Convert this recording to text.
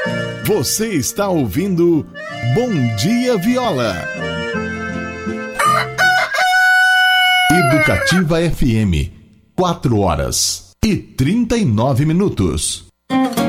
Você está ouvindo Bom Dia Viola. Educativa FM, 4 horas e 39 minutos.